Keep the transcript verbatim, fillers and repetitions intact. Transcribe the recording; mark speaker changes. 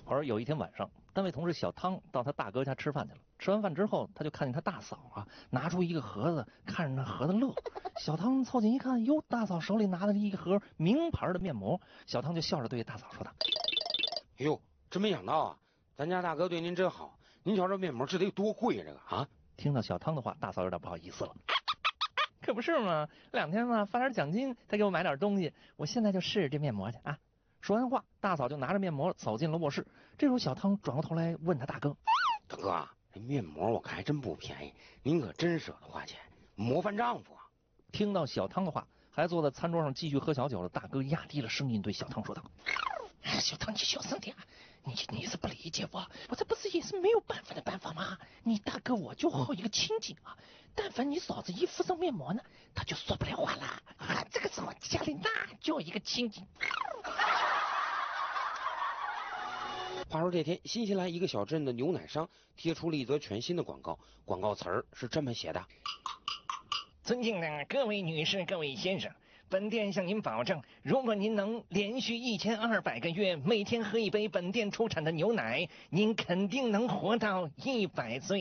Speaker 1: 话说有一天晚上，单位同事小汤到他大哥家吃饭去了。吃完饭之后，他就看见他大嫂啊拿出一个盒子，看着那盒子乐。小汤凑近一看，哟，大嫂手里拿的是一盒名牌的面膜。小汤就笑着对大嫂说道：“
Speaker 2: 哎呦，真没想到啊，咱家大哥对您真好。您瞧这面膜这得有多贵这个啊！”
Speaker 1: 听到小汤的话，大嫂有点不好意思了。可不是嘛，两天嘛发点奖金，再给我买点东西，我现在就试试这面膜去啊。说完话，大嫂就拿着面膜走进了卧室。这时候小汤转过头来问他大哥：“
Speaker 2: 大哥啊，这面膜我看还真不便宜，您可真舍得花钱，模范丈夫啊！”
Speaker 1: 听到小汤的话，还坐在餐桌上继续喝小酒的大哥压低了声音对小汤说道：“小汤，你小声点，你你是不理解我，我这不是也是没有办法的办法吗？你大哥我就好一个清静啊，但凡你嫂子一敷上面膜呢，他就说不了话了啊。这个时候家里那就一个清静。”
Speaker 2: 话说这天，新西兰一个小镇的牛奶商贴出了一则全新的广告，广告词儿是这么写的：“
Speaker 3: 尊敬的各位女士、各位先生，本店向您保证，如果您能连续一千二百个月每天喝一杯本店出产的牛奶，您肯定能活到一百岁。”